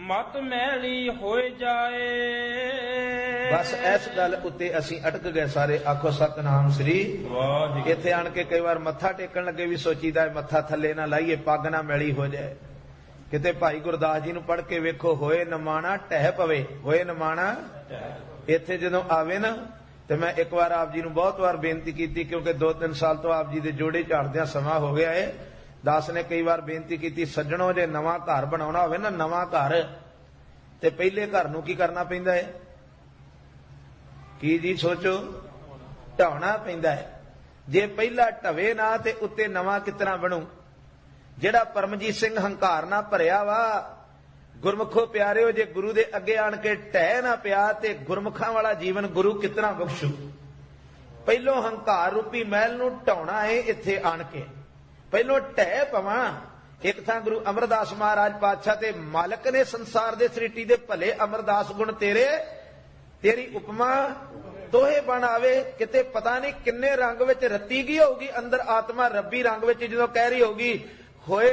मत मैली होए जाए। बस इस गल उत्ते असीं अटक गए सारे। आखो सतनाम श्री वाह। इत्थे आण के कई बार मत्था टेकण लगे भी सोचीदा है मत्था थल्ले ना लाइए, पग ना मैली हो जाए। किते भाई गुरदास जी नूं पढ़ के वेखो, होए नमाणा टह पवे, होए नमाणा। इत्थे जदों आवे ना ते मैं एक बार आप जी नूं बहुत बार बेनती कीती, क्योंकि 2-3 साल तो आप जी दे जोड़े झाड़दियां समा हो गया है। दास ने कई बार बेनती की, सज्जणों जे नवां घर बनाउणा होवे ना, नवां घर ते पहले घर नूं की करना पैंदा है? की जी सोचो, ढाउणा पैंदा है। जे पहला ढवे ना ते उत्ते नवां कितना बनू? जेड़ा परमजीत सिंह हंकार ना भरिया वा, गुरमुखो प्यारिओ, जे गुरु दे अगे आण के ढह ना पिया ते गुरमुखां वाला जीवन गुरु कितना बख्शू। पहलों हंकार रूपी महल नूं ढाउणा है इत्थे आण के, पहलों ढह पवां। एक थां गुरु अमरदास महाराज पातशाह ते मालक ने संसार दे सृष्टि दे भले अमरदास गुण तेरे, तेरी उपमा दोहे बन आवे। किते पता नहीं किन्ने रंग विच रत्ती गई होगी अंदर आत्मा, रब्बी रंग विच जदों कह रही होगी होए